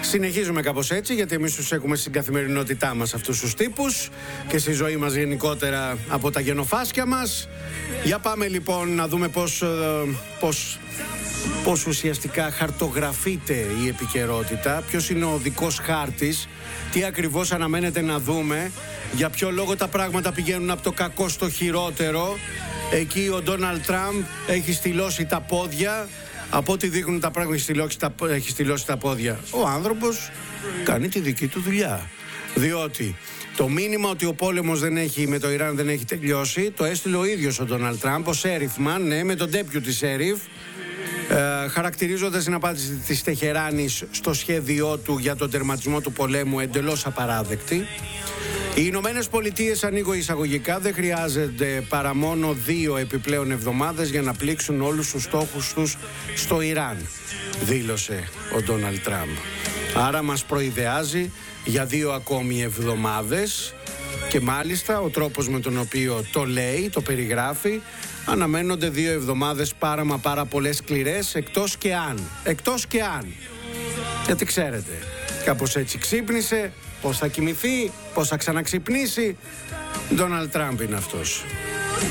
Συνεχίζουμε κάπως έτσι, γιατί εμείς τους έχουμε στην καθημερινότητά μας αυτούς τους τύπους και στη ζωή μας γενικότερα από τα γενοφάσκια μας. Για πάμε λοιπόν να δούμε πώς ουσιαστικά χαρτογραφείται η επικαιρότητα, ποιος είναι ο δικός χάρτης, τι ακριβώς αναμένεται να δούμε, για ποιο λόγο τα πράγματα πηγαίνουν από το κακό στο χειρότερο. Εκεί ο Ντόναλντ Τραμπ έχει στυλώσει τα πόδια. Από ό,τι δείχνουν τα πράγματα έχει στυλώσει τα πόδια. Ο άνθρωπος κάνει τη δική του δουλειά. Διότι το μήνυμα ότι ο πόλεμος με το Ιράν δεν έχει τελειώσει το έστειλε ο ίδιος ο Ντόναλντ Τραμπ, ο Σέριφμαν, με τον deputy sheriff, χαρακτηρίζοντας την απάντηση της Τεχεράνης στο σχέδιό του για τον τερματισμό του πολέμου εντελώς απαράδεκτη. Οι Ηνωμένες Πολιτείες, ανοίγω εισαγωγικά, δεν χρειάζεται παρά μόνο 2 επιπλέον εβδομάδες για να πλήξουν όλους τους στόχους τους στο Ιράν, δήλωσε ο Ντόναλντ Τραμπ. Άρα μας προειδεάζει για 2 ακόμη εβδομάδες και μάλιστα ο τρόπος με τον οποίο το λέει, το περιγράφει, αναμένονται 2 εβδομάδες πάρα πολλές σκληρές, εκτός και αν. Γιατί ξέρετε, κάπως έτσι ξύπνησε. Πώς θα κοιμηθεί, πώς θα ξαναξυπνήσει, Ντόναλντ Τραμπ είναι αυτός.